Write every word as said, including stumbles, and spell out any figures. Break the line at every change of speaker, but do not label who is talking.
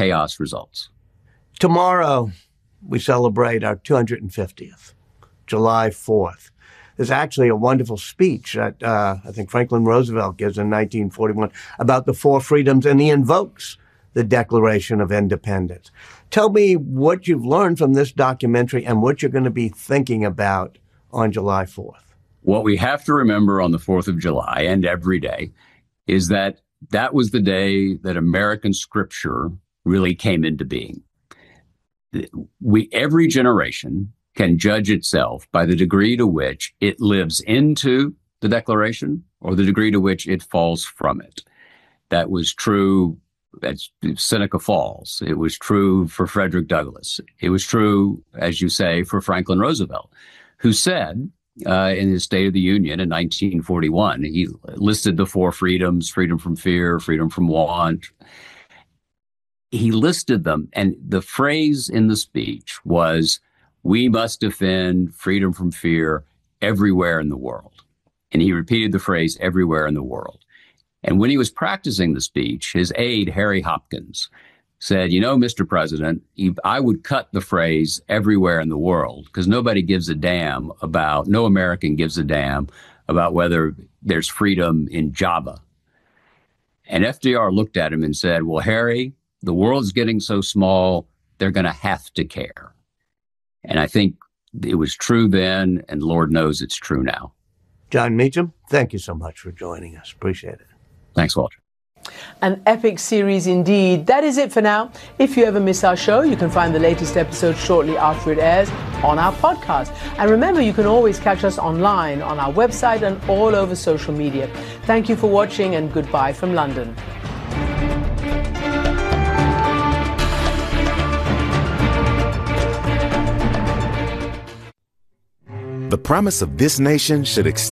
chaos results.
Tomorrow, we celebrate our two hundred fiftieth, July fourth. There's actually a wonderful speech that uh, I think Franklin Roosevelt gives in nineteen forty-one about the four freedoms, and he invokes the Declaration of Independence. Tell me what you've learned from this documentary and what you're going to be thinking about on July fourth.
What we have to remember on the fourth of July and every day is that that was the day that American scripture really came into being. We, every generation can judge itself by the degree to which it lives into the Declaration or the degree to which it falls from it. That was true at Seneca Falls. It was true for Frederick Douglass. It was true, as you say, for Franklin Roosevelt, who said uh, in his State of the Union in nineteen forty-one, he listed the four freedoms: freedom from fear, freedom from want. He listed them, and the phrase in the speech was, "We must defend freedom from fear everywhere in the world." And he repeated the phrase, "everywhere in the world." And when he was practicing the speech, his aide, Harry Hopkins, said, "You know, Mister President, I would cut the phrase everywhere in the world because nobody gives a damn about, no American gives a damn about whether there's freedom in Java." And F D R looked at him and said, "Well, Harry, the world's getting so small, they're going to have to care." And I think it was true then, and Lord knows it's true now.
Jon Meacham, thank you so much for joining us. Appreciate it.
Thanks, Walter.
An epic series indeed. That is it for now. If you ever miss our show, you can find the latest episode shortly after it airs on our podcast. And remember, you can always catch us online on our website and all over social media. Thank you for watching, and goodbye from London.
The promise of this nation should extend